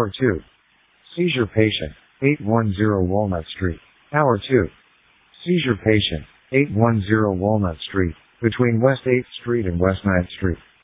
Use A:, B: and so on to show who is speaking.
A: Hour 2. Seizure patient, 810 Walnut Street. Hour 2. Seizure patient, 810 Walnut Street, between West 8th Street and West 9th Street.